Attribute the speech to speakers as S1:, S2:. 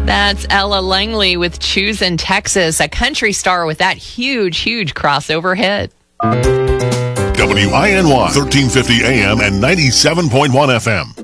S1: That's Ella Langley with Choosing Texas, a country star with that huge crossover hit.
S2: WINY 1350 AM and 97.1 FM.